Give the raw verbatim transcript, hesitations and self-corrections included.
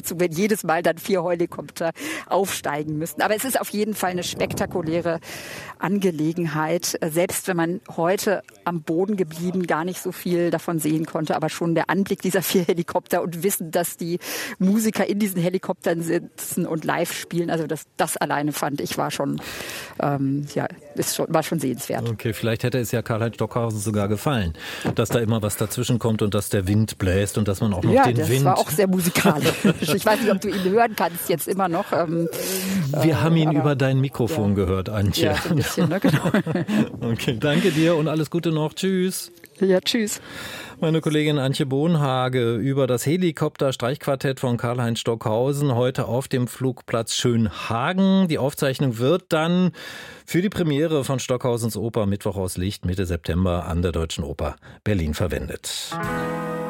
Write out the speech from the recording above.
Besetzung, wenn jedes Mal dann vier Helikopter aufsteigen müssten. Aber es ist auf jeden Fall eine spektakuläre Angelegenheit, selbst wenn man heute am Boden geblieben gar nicht so viel davon sehen konnte, aber schon der Anblick dieser vier Helikopter und wissen, dass die Musiker in diesen Helikoptern sitzen und live spielen, also das, das alleine fand ich war schon, ähm, ja, ist schon, war schon sehenswert. Okay, vielleicht hätte es ja Karl-Heinz Stockhausen sogar gefallen, dass da immer was dazwischen kommt und dass der Wind bläst und dass man auch noch ja, den das Wind... war auch sehr musikalisch. Ich weiß nicht, ob du ihn hören kannst jetzt immer noch. Ähm, Wir äh, haben ihn aber, über dein Mikrofon ja. gehört, Antje. Ja, so ein bisschen, ne? Genau. Okay, danke dir und alles Gute noch. Tschüss. Ja, tschüss. Meine Kollegin Antje Bohnhage über das Helikopter-Streichquartett von Karl-Heinz Stockhausen heute auf dem Flugplatz Schönhagen. Die Aufzeichnung wird dann für die Premiere von Stockhausens Oper Mittwoch aus Licht Mitte September an der Deutschen Oper Berlin verwendet.